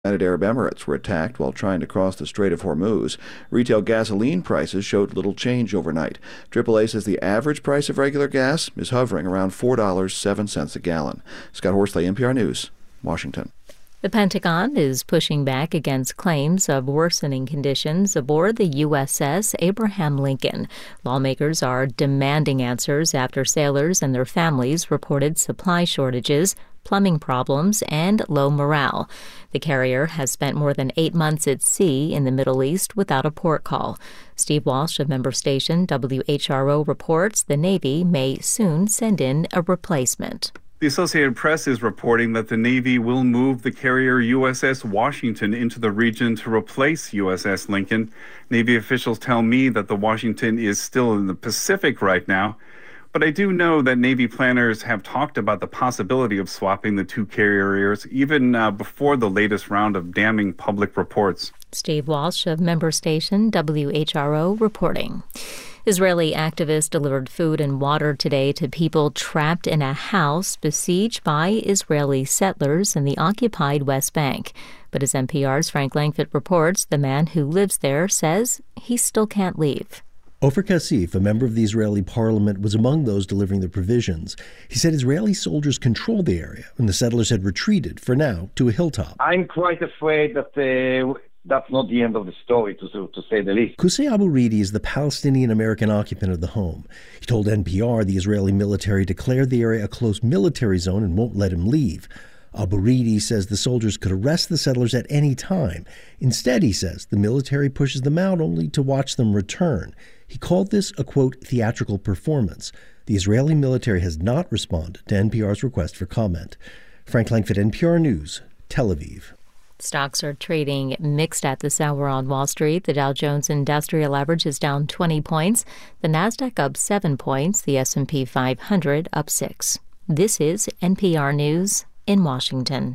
United Arab Emirates were attacked while trying to cross the Strait of Hormuz. Retail gasoline prices showed little change overnight. AAA says the average price of regular gas is hovering around $4.07 a gallon. Scott Horsley, NPR News, Washington. The Pentagon is pushing back against claims of worsening conditions aboard the USS Abraham Lincoln. Lawmakers are demanding answers after sailors and their families reported supply shortages, plumbing problems, and low morale. The carrier has spent more than 8 months at sea in the Middle East without a port call. Steve Walsh of member station WHRO reports the Navy may soon send in a replacement. The Associated Press is reporting that the Navy will move the carrier USS Washington into the region to replace USS Lincoln. Navy officials tell me that the Washington is still in the Pacific right now. But I do know that Navy planners have talked about the possibility of swapping the two carriers even before the latest round of damning public reports. Steve Walsh of member station WHRO reporting. Israeli activists delivered food and water today to people trapped in a house besieged by Israeli settlers in the occupied West Bank. But as NPR's Frank Langfitt reports, the man who lives there says he still can't leave. Ofer Kassif, a member of the Israeli parliament, was among those delivering the provisions. He said Israeli soldiers controlled the area and the settlers had retreated, for now, to a hilltop. I'm quite afraid that that's not the end of the story, to say the least. Qusay Abu Ridi is the Palestinian-American occupant of the home. He told NPR the Israeli military declared the area a close military zone and won't let him leave. Abu Ridi says the soldiers could arrest the settlers at any time. Instead, he says, the military pushes them out only to watch them return. He called this a, quote, theatrical performance. The Israeli military has not responded to NPR's request for comment. Frank Langfitt, NPR News, Tel Aviv. Stocks are trading mixed at this hour on Wall Street. The Dow Jones Industrial Average is down 20 points. The Nasdaq up 7 points. The S&P 500 up 6. This is NPR News in Washington.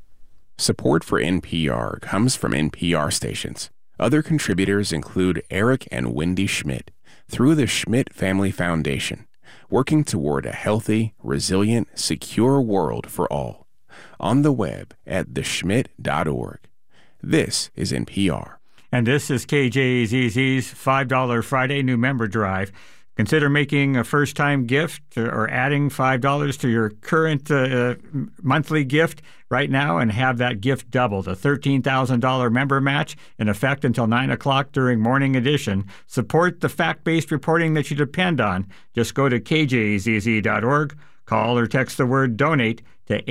Support for NPR comes from NPR stations. Other contributors include Eric and Wendy Schmidt through the Schmidt Family Foundation, working toward a healthy, resilient, secure world for all. On the web at theschmidt.org. This is NPR. And this is KJZZ's $5 Friday New Member Drive. Consider making a first-time gift or adding $5 to your current monthly gift right now and have that gift doubled. A $13,000 member match in effect until 9 o'clock during Morning Edition. Support the fact-based reporting that you depend on. Just go to kjzz.org, call or text the word DONATE to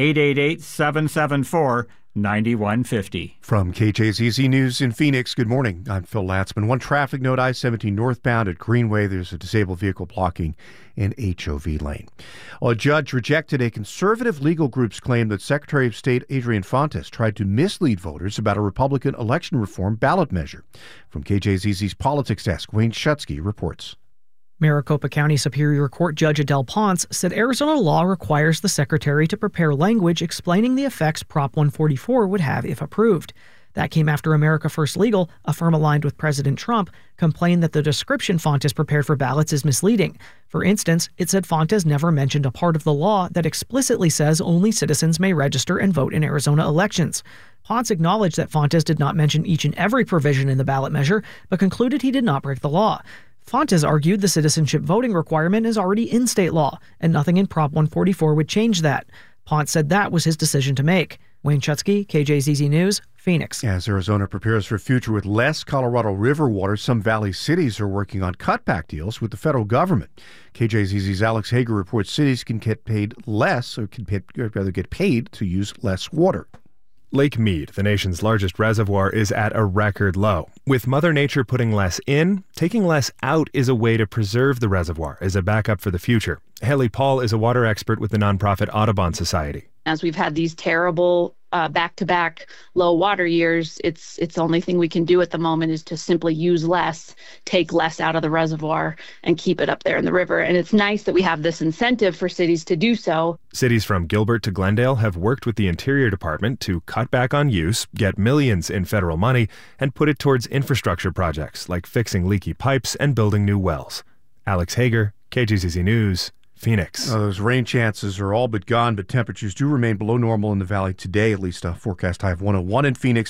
888-774-9150. From KJZZ News in Phoenix, good morning. I'm Phil Latzman. One traffic note, I-17 northbound at Greenway. There's a disabled vehicle blocking an HOV lane. Well, a judge rejected a conservative legal group's claim that Secretary of State Adrian Fontes tried to mislead voters about a Republican election reform ballot measure. From KJZZ's Politics Desk, Wayne Schutsky reports. Maricopa County Superior Court Judge Adele Ponce said Arizona law requires the secretary to prepare language explaining the effects Prop 144 would have if approved. That came after America First Legal, a firm aligned with President Trump, complained that the description Fontes prepared for ballots is misleading. For instance, it said Fontes never mentioned a part of the law that explicitly says only citizens may register and vote in Arizona elections. Ponce acknowledged that Fontes did not mention each and every provision in the ballot measure, but concluded he did not break the law. Fontes argued the citizenship voting requirement is already in state law, and nothing in Prop 144 would change that. Ponce said that was his decision to make. Wayne Schutsky, KJZZ News, Phoenix. As Arizona prepares for a future with less Colorado River water, some valley cities are working on cutback deals with the federal government. KJZZ's Alex Hager reports cities can get paid less, or get paid to use less water. Lake Mead, the nation's largest reservoir, is at a record low. With Mother Nature putting less in, taking less out is a way to preserve the reservoir as a backup for the future. Haley Paul is a water expert with the nonprofit Audubon Society. As we've had these terrible back-to-back low water years, it's the only thing we can do at the moment is to simply use less, take less out of the reservoir, and keep it up there in the river. And it's nice that we have this incentive for cities to do so. Cities from Gilbert to Glendale have worked with the Interior Department to cut back on use, get millions in federal money, and put it towards infrastructure projects like fixing leaky pipes and building new wells. Alex Hager, KJZZ News, Phoenix. Those rain chances are all but gone, but temperatures do remain below normal in the valley today, at least a forecast high of 101 in Phoenix.